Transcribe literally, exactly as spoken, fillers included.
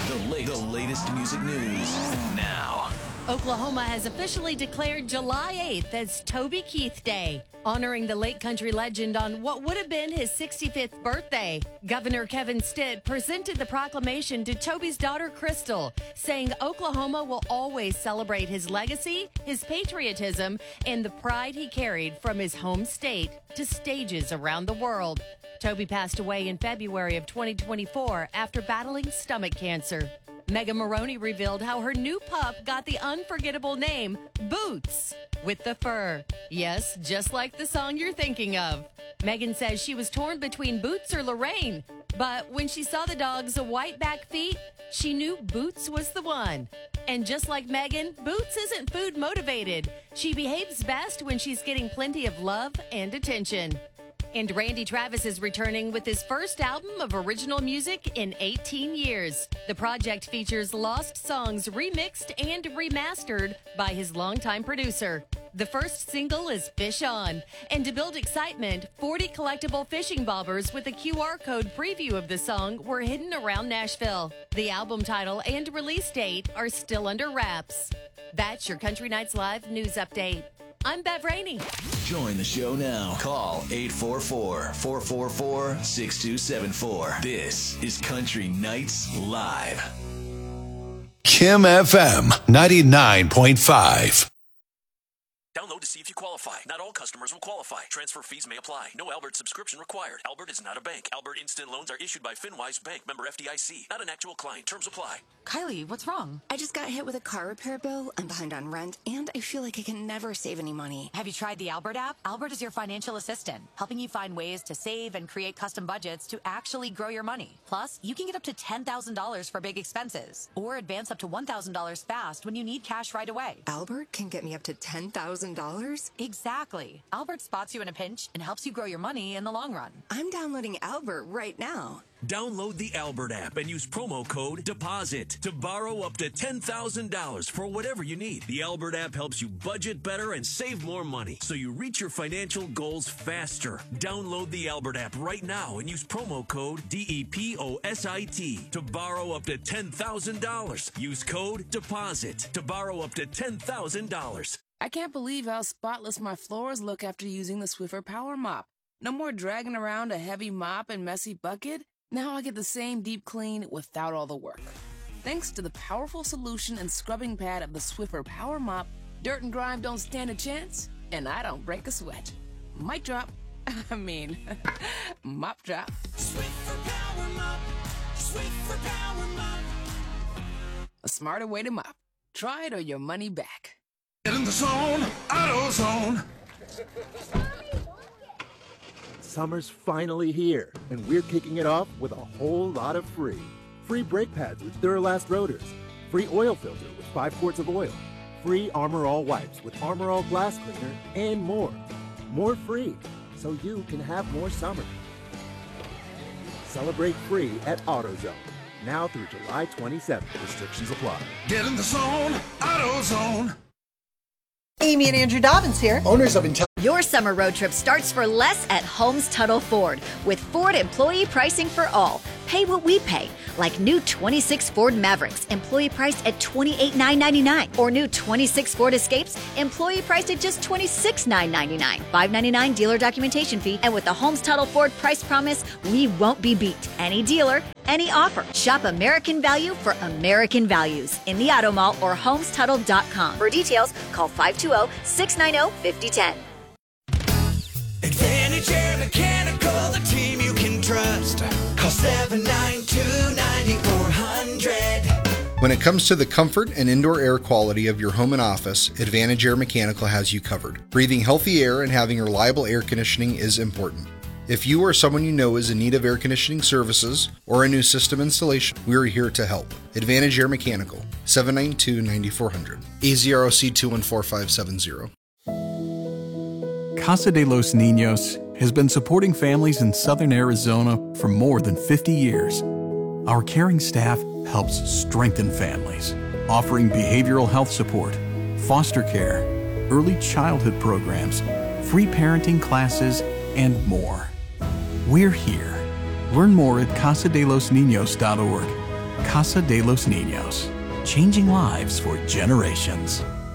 The, late, the latest music news now. Oklahoma has officially declared July eighth as Toby Keith Day, honoring the late country legend on what would have been his sixty-fifth birthday. Governor Kevin Stitt presented the proclamation to Toby's daughter, Crystal, saying Oklahoma will always celebrate his legacy, his patriotism, and the pride he carried from his home state to stages around the world. Toby passed away in February of twenty twenty-four after battling stomach cancer. Megan Maroney revealed how her new pup got the unforgettable name, Boots, with the fur. Yes, just like the song you're thinking of. Megan says she was torn between Boots or Lorraine, but when she saw the dog's white back feet, she knew Boots was the one. And just like Megan, Boots isn't food motivated. She behaves best when she's getting plenty of love and attention. And Randy Travis is returning with his first album of original music in eighteen years. The project features lost songs remixed and remastered by his longtime producer. The first single is Fish On. And to build excitement, forty collectible fishing bobbers with a Q R code preview of the song were hidden around Nashville. The album title and release date are still under wraps. That's your Country Nights Live news update. I'm Bev Rainey. Join the show now. Call eight four four, four four four, six two seven four. This is Country Nights Live. Kim F M ninety-nine point five. Download to see if you qualify. Not all customers will qualify. Transfer fees may apply. No Albert subscription required. Albert is not a bank. Albert Instant Loans are issued by FinWise Bank, member F D I C. Not an actual client. Terms apply. Kylie, what's wrong? I just got hit with a car repair bill. I'm behind on rent, and I feel like I can never save any money. Have you tried the Albert app? Albert is your financial assistant, helping you find ways to save and create custom budgets to actually grow your money. Plus, you can get up to ten thousand dollars for big expenses, or advance up to one thousand dollars fast when you need cash right away. Albert can get me up to ten thousand dollars? Exactly. Albert spots you in a pinch and helps you grow your money in the long run. I'm downloading Albert right now. Download the Albert app and use promo code DEPOSIT to borrow up to ten thousand dollars for whatever you need. The Albert app helps you budget better and save more money so you reach your financial goals faster. Download the Albert app right now and use promo code D E P O S I T to borrow up to ten thousand dollars. Use code DEPOSIT to borrow up to ten thousand dollars. I can't believe how spotless my floors look after using the Swiffer Power Mop. No more dragging around a heavy mop and messy bucket. Now I get the same deep clean without all the work. Thanks to the powerful solution and scrubbing pad of the Swiffer Power Mop, dirt and grime don't stand a chance, and I don't break a sweat. Mic drop. I mean, mop drop. Swiffer Power Mop. Swiffer Power Mop. A smarter way to mop. Try it or your money back. Get in the zone, AutoZone. Summer's finally here, and we're kicking it off with a whole lot of free. Free brake pads with Duralast rotors. Free oil filter with five quarts of oil. Free Armor All wipes with Armor All glass cleaner, and more. More free, so you can have more summer. Celebrate free at AutoZone. Now through July twenty-seventh. Restrictions apply. Get in the zone, AutoZone. Amy and Andrew Dobbins here, owners of Intel. Your summer road trip starts for less at Holmes Tuttle Ford with Ford employee pricing for all. Pay what we pay, like new twenty-six Ford Mavericks, employee priced at twenty-eight thousand nine hundred ninety-nine dollars, or new twenty-six Ford Escapes, employee priced at just twenty-six thousand nine hundred ninety-nine dollars. five hundred ninety-nine dollars dealer documentation fee, and with the Holmes Tuttle Ford price promise, we won't be beat. Any dealer, any offer. Shop American Value for American values in the Auto Mall or homes tuttle dot com. For details, call five two zero, six nine zero, five zero one zero. Advantage Air Mechanical, the team you can trust. Call seven nine two, nine four zero zero. When it comes to the comfort and indoor air quality of your home and office, Advantage Air Mechanical has you covered. Breathing healthy air and having reliable air conditioning is important. If you or someone you know is in need of air conditioning services or a new system installation, we are here to help. Advantage Air Mechanical, seven nine two, nine four zero zero, A Z R O C two one four five seven zero. Casa de los Niños has been supporting families in southern Arizona for more than fifty years. Our caring staff helps strengthen families, offering behavioral health support, foster care, early childhood programs, free parenting classes, and more. We're here. Learn more at casa de los niños dot org. Casa de los Niños, changing lives for generations.